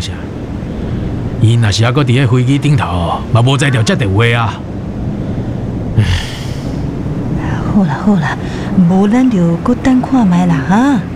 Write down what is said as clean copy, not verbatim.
啥？伊若是还搁伫咧飞机顶头，嘛无在条接电话啊。 好啦，无咱就搁等看卖啦哈。